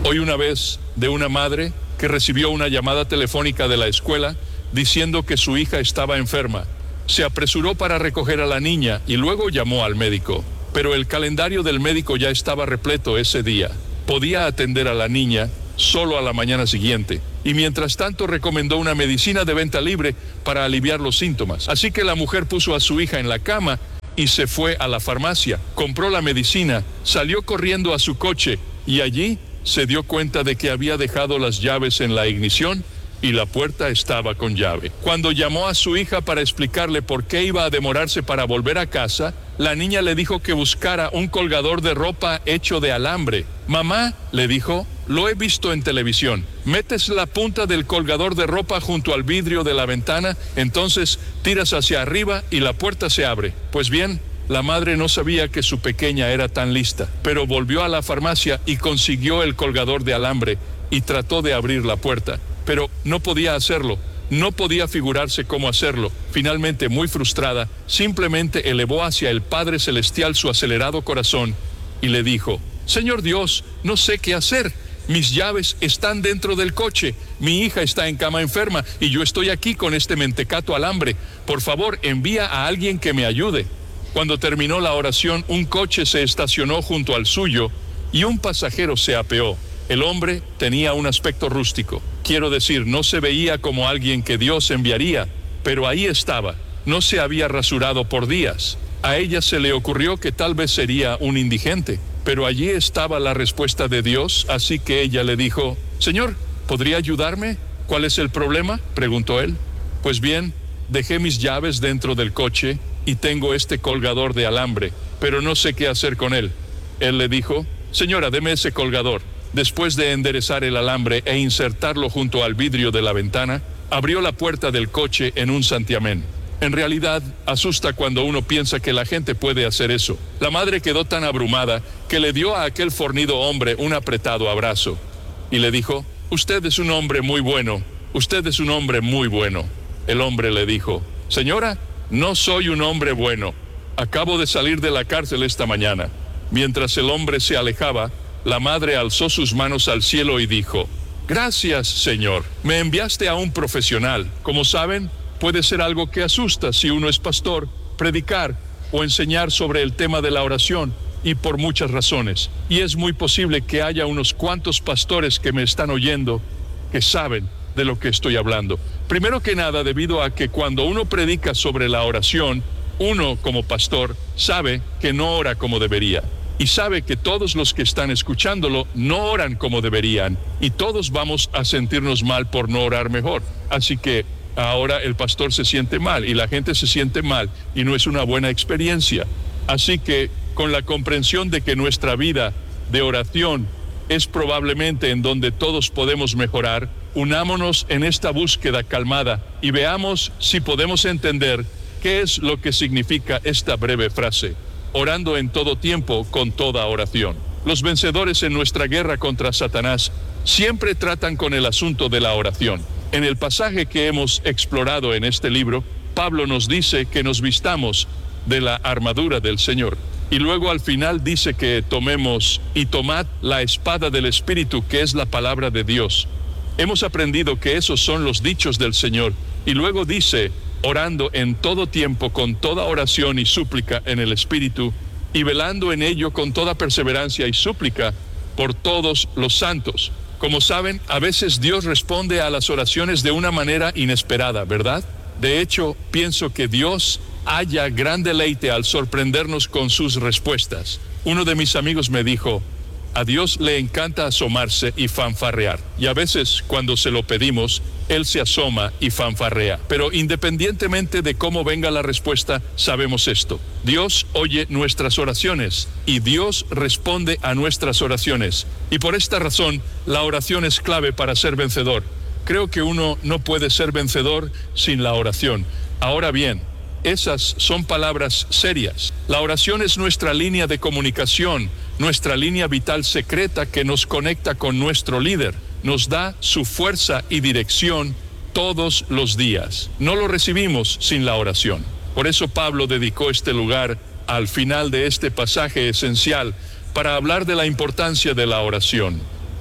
Oí una vez de una madre que recibió una llamada telefónica de la escuela diciendo que su hija estaba enferma. Se apresuró para recoger a la niña y luego llamó al médico. Pero el calendario del médico ya estaba repleto ese día. Podía atender a la niña solo a la mañana siguiente. Y mientras tanto recomendó una medicina de venta libre para aliviar los síntomas. Así que la mujer puso a su hija en la cama y se fue a la farmacia. Compró la medicina, salió corriendo a su coche y allí se dio cuenta de que había dejado las llaves en la ignición y la puerta estaba con llave. Cuando llamó a su hija para explicarle por qué iba a demorarse para volver a casa, la niña le dijo que buscara un colgador de ropa hecho de alambre. Mamá, le dijo, lo he visto en televisión. Metes la punta del colgador de ropa junto al vidrio de la ventana, entonces tiras hacia arriba y la puerta se abre. Pues bien, la madre no sabía que su pequeña era tan lista, pero volvió a la farmacia y consiguió el colgador de alambre y trató de abrir la puerta, pero no podía hacerlo. No podía figurarse cómo hacerlo. Finalmente, muy frustrada, simplemente elevó hacia el Padre Celestial su acelerado corazón y le dijo: Señor Dios, no sé qué hacer. Mis llaves están dentro del coche, mi hija está en cama enferma y yo estoy aquí con este mentecato alambre. Por favor, envía a alguien que me ayude. Cuando terminó la oración, un coche se estacionó junto al suyo y un pasajero se apeó. El hombre tenía un aspecto rústico. Quiero decir, no se veía como alguien que Dios enviaría, pero ahí estaba. No se había rasurado por días. A ella se le ocurrió que tal vez sería un indigente, pero allí estaba la respuesta de Dios, así que ella le dijo: Señor, ¿podría ayudarme? ¿Cuál es el problema?, preguntó él. Pues bien, dejé mis llaves dentro del coche y tengo este colgador de alambre, pero no sé qué hacer con él. Él le dijo: Señora, deme ese colgador. Después de enderezar el alambre e insertarlo junto al vidrio de la ventana, abrió la puerta del coche en un santiamén. En realidad, asusta cuando uno piensa que la gente puede hacer eso. La madre quedó tan abrumada que le dio a aquel fornido hombre un apretado abrazo y le dijo: Usted es un hombre muy bueno, usted es un hombre muy bueno. El hombre le dijo: Señora, no soy un hombre bueno. Acabo de salir de la cárcel esta mañana. Mientras el hombre se alejaba, la madre alzó sus manos al cielo y dijo: Gracias, Señor. Me enviaste a un profesional. Como saben, puede ser algo que asusta si uno es pastor, predicar o enseñar sobre el tema de la oración, y por muchas razones. Y es muy posible que haya unos cuantos pastores que me están oyendo que saben de lo que estoy hablando. Primero que nada, debido a que cuando uno predica sobre la oración, uno como pastor sabe que no ora como debería. Y sabe que todos los que están escuchándolo no oran como deberían, y todos vamos a sentirnos mal por no orar mejor. Así que ahora el pastor se siente mal y la gente se siente mal y no es una buena experiencia. Así que con la comprensión de que nuestra vida de oración es probablemente en donde todos podemos mejorar, unámonos en esta búsqueda calmada y veamos si podemos entender qué es lo que significa esta breve frase: orando en todo tiempo con toda oración. Los vencedores en nuestra guerra contra Satanás siempre tratan con el asunto de la oración. En el pasaje que hemos explorado en este libro, Pablo nos dice que nos vistamos de la armadura del Señor. Y luego al final dice que tomemos y tomad la espada del Espíritu, que es la palabra de Dios. Hemos aprendido que esos son los dichos del Señor. Y luego dice: orando en todo tiempo con toda oración y súplica en el Espíritu, y velando en ello con toda perseverancia y súplica por todos los santos. Como saben, a veces Dios responde a las oraciones de una manera inesperada, ¿verdad? De hecho, pienso que Dios halla gran deleite al sorprendernos con sus respuestas. Uno de mis amigos me dijo: a Dios le encanta asomarse y fanfarrear, y a veces cuando se lo pedimos, Él se asoma y fanfarrea. Pero independientemente de cómo venga la respuesta, sabemos esto: Dios oye nuestras oraciones y Dios responde a nuestras oraciones. Y por esta razón, la oración es clave para ser vencedor. Creo que uno no puede ser vencedor sin la oración. Ahora bien, esas son palabras serias. La oración es nuestra línea de comunicación, nuestra línea vital secreta que nos conecta con nuestro líder, nos da su fuerza y dirección todos los días. No lo recibimos sin la oración. Por eso Pablo dedicó este lugar al final de este pasaje esencial para hablar de la importancia de la oración.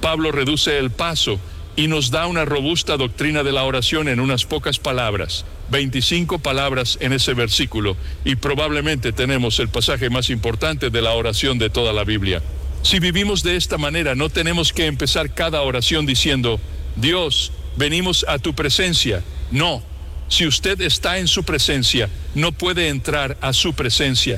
Pablo reduce el paso y nos da una robusta doctrina de la oración en unas pocas palabras, 25 palabras en ese versículo, y probablemente tenemos el pasaje más importante de la oración de toda la Biblia. Si vivimos de esta manera, no tenemos que empezar cada oración diciendo, Dios, venimos a tu presencia. No, si usted está en su presencia, no puede entrar a su presencia.